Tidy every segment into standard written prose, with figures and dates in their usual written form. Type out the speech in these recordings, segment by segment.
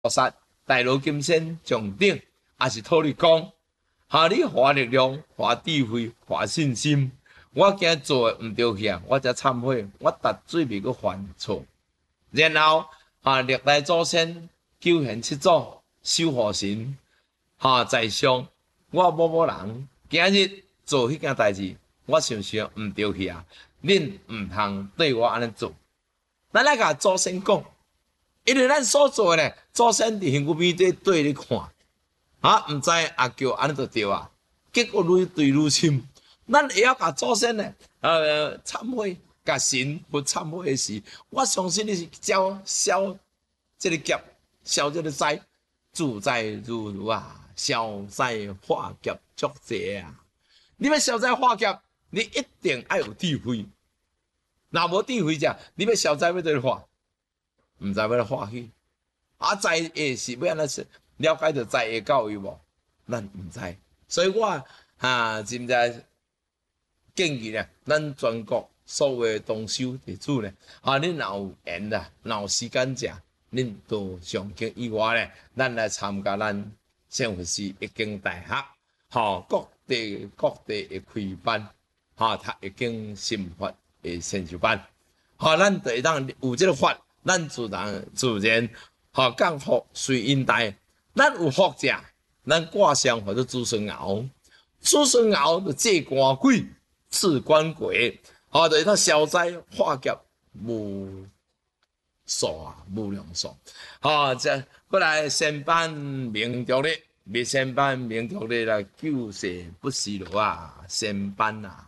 菩萨、大罗金仙、上顶，也是托你讲，你花力量、花智慧、花信心。我今做诶毋对去啊，我才忏悔，我绝对袂阁犯错。然后历代祖先救现七祖、守护神在上，我某人今日做迄件代志，我想想毋对去啊，恁毋通对我安尼做。咱来甲祖先讲，因为咱所做诶呢，祖先伫身躯边底对你看，毋知阿舅安尼就对啊，结果愈对愈深。咱会晓甲祖先呢，忏悔，甲神不忏悔的时，我相信你是消这个劫，消这个灾，自在如如啊，消灾化劫足济啊！你要消灾化劫，你一定要有智慧。若无智慧者，你要消灾要对化，毋知要来化去。灾下是要安怎说？了解到灾下教育无？咱毋知，所以我真在。建议呢，咱全国所有的同修弟子呢，恁若有缘啦，若有时间者，恁到上京以外呢，咱来参加咱圣佛寺一经大学，各地的开班，读一经心法的先修班，咱就会当有这个法，咱自然，降福随因带，咱有福者，咱挂上或者子孙熬，子孙熬就借官鬼。刺官鬼，就是他消灾化劫无数啊，无量数。这过来先班明朝日，未先班明朝日来救世不死路啊，先班啊。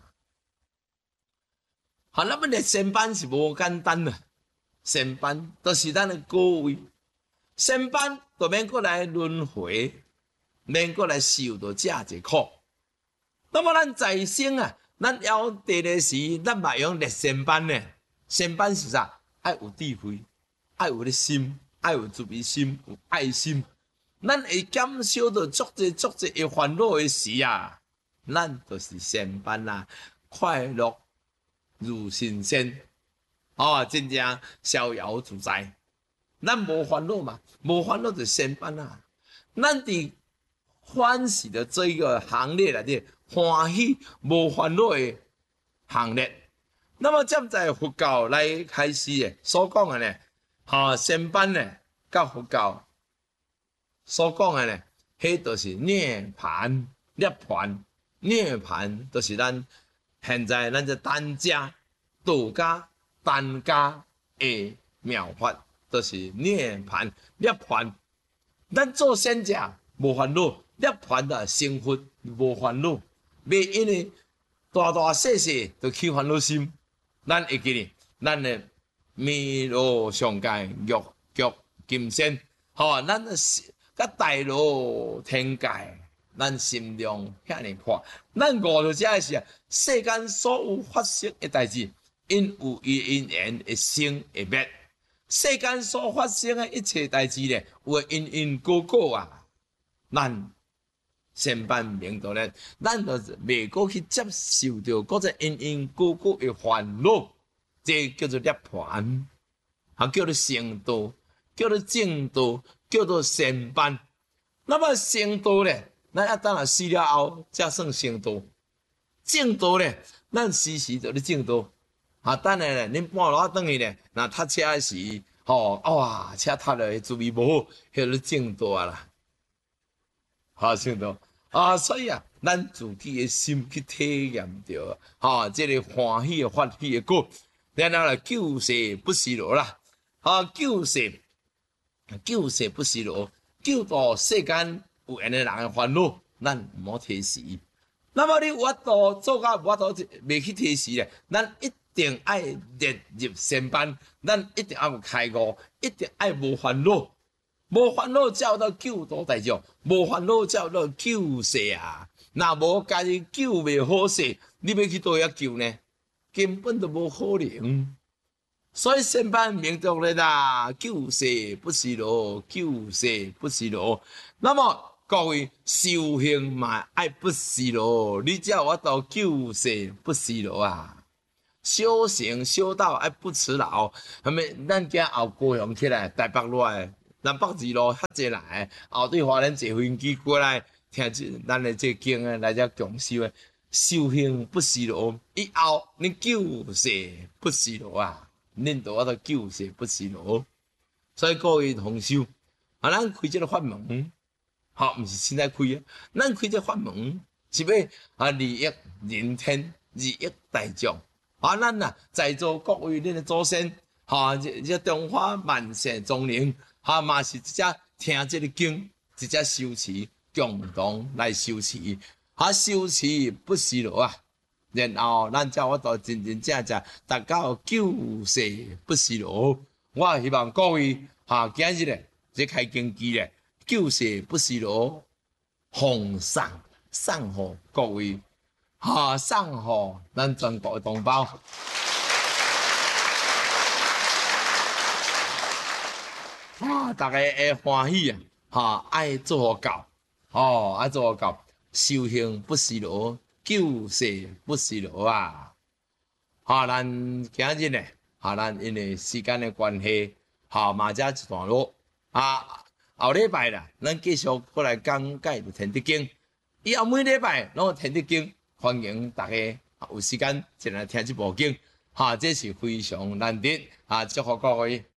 那么先班是无简单啊，先班都是咱的高位，先班就免过来轮回，免过来受到这一苦。那么咱在生啊。咱要地的时，咱嘛用立先班呢。先班是啥？爱有智慧，爱有咧心，爱有慈悲心，有爱心。咱会减少到足济的烦恼的时啊，咱就是先班啦，快乐如神仙，真正逍遥自在。咱无烦恼嘛，无烦恼就先班啦。咱伫欢喜的这一个行列内底。欢喜无烦恼的行列，那么站在佛教来开始的所讲的呢，先班呢，甲佛教所讲的呢，迄就是涅槃，涅槃就是咱现在咱这单家、道家、单家的妙法，就是涅槃。咱做仙者无烦恼，涅槃的成佛无烦恼。袂因为大细就起烦恼心，咱会记哩，咱的弥罗上界玉局金仙，咱甲大罗天界，咱心量遐尼宽，咱悟到这是世间所有发生的代志，因有伊因缘会生会灭，世间所发生的一切代志咧，有因果啊，咱。先班明道咧，咱就袂过去接受到嗰只因果的烦恼，这叫做涅槃，叫做成道，叫做正道，叫做先班。那么成道咧，咱一等下死了后，才算成道。正道咧，咱时时就咧正道。等下咧，恁半路啊转去咧，若读车时，哇，车读了注意无好，迄个正道啊啦。正道。所以咱自己的心去体验到，这个欢喜的发喜的果，然后来救世不死路啦，救世不死路，救到世间有缘的人的烦恼，咱唔好提示。那么你有法度做到无法度未去提示咧，咱一定爱列入先班，咱一定要开悟，一定爱无烦恼。无烦恼才有到救度大众，无烦恼才有到救世啊！若无家己救袂好势，你要去倒遐救呢？根本都无可能。所以先班明道咧啦，救世不是路，救世不是路。那么各位修行嘛，爱不是路，你才有法度救世不是路啊！修行修道爱不辞劳，咱今后高雄起来，台北来。 南北二路遐济来，后对华人坐飞机过来，听咱的这经啊，来遮共修的，修行不是路，以后你救世不是路啊，恁都我都救世不是路，所以各位同修，啊，咱开这个法门，好，毋是现在开啊，咱开这法门是要啊利益人天，利益大众。啊，咱呐在座各位恁的祖先，哈，这中华万世宗灵，哈嘛是一只听这个经，一只修持，共同来修持，哈修持不是路啊。然后咱才我都真真正正达到救世不是路。我希望各位哈今日咧，这开经期咧，救世不是路，奉送互各位。哈，送互咱全国的同胞。啊，大家会欢喜啊！哈，爱做到，哦，爱做到，修行不是路，救世不是路啊！哈，咱今日呢，哈，咱因为时间的关系，哈，嘛遮一段落啊，后礼拜啦，咱继续过来讲解《天地经》，以后每礼拜拢有《天地经》。欢迎大家有时间进来听这部经，哈，这是非常难得啊！祝福各位。